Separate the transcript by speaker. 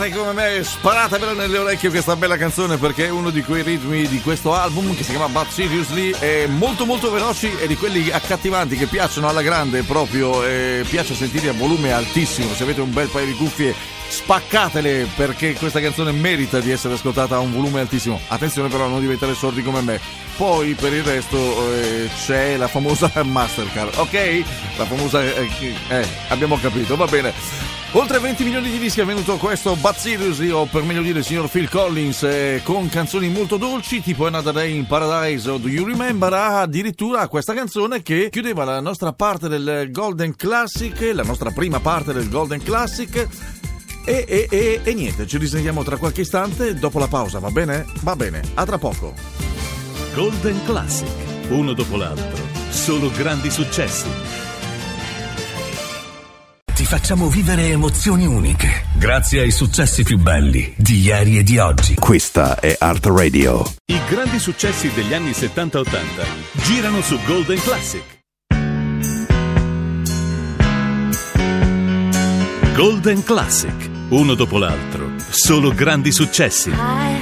Speaker 1: Come me, sparatevela nelle orecchie questa bella canzone, perché è uno di quei ritmi di questo album che si chiama But Seriously, è molto molto veloci e di quelli accattivanti che piacciono alla grande proprio, piace sentire a volume altissimo. Se avete un bel paio di cuffie spaccatele, perché questa canzone merita di essere ascoltata a un volume altissimo. Attenzione però a non diventare sordi come me. Poi per il resto c'è la famosa Mastercard, ok? La famosa abbiamo capito, va bene. Oltre 20 milioni di dischi è venuto questo But Seriously, o per meglio dire il signor Phil Collins, con canzoni molto dolci tipo Another Day in Paradise o Do You Remember, addirittura questa canzone che chiudeva la nostra parte del Golden Classic, la nostra prima parte del Golden Classic. E niente, ci risentiamo tra qualche istante dopo la pausa, va bene? Va bene, a tra poco.
Speaker 2: Golden Classic, uno dopo l'altro, solo grandi successi.
Speaker 3: Ti facciamo vivere emozioni uniche, grazie ai successi più belli di ieri e di oggi.
Speaker 4: Questa è Art Radio.
Speaker 2: I grandi successi degli anni 70-80 girano su Golden Classic. Golden Classic, uno dopo l'altro, solo grandi successi.